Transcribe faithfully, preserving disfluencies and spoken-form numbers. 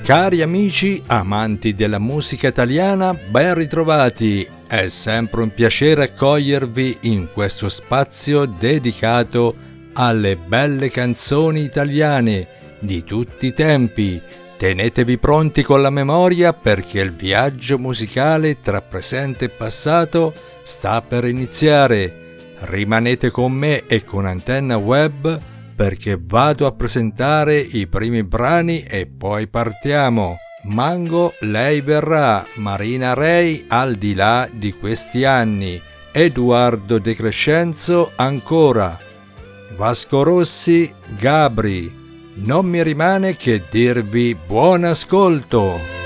Cari amici amanti della musica italiana, ben ritrovati! È sempre un piacere accogliervi in questo spazio dedicato alle belle canzoni italiane di tutti i tempi. Tenetevi pronti con la memoria perché il viaggio musicale tra presente e passato sta per iniziare. Rimanete con me e con Antenna Web perché vado a presentare i primi brani e poi partiamo. Mango, lei verrà, Marina Rei, Al di là di questi anni, Edoardo De Crescenzo, Ancora, Vasco Rossi, Gabri. Non mi rimane che dirvi buon ascolto.